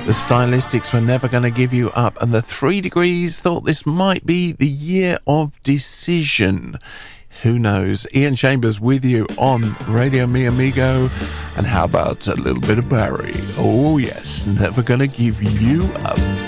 The Stylistics were Never Gonna Give You Up, and the 3 Degrees thought this might be the year of decision. Who knows? Ian Chambers with you on Radio Mi Amigo. And how about a little bit of Barry? Oh yes, Never Gonna Give You Up.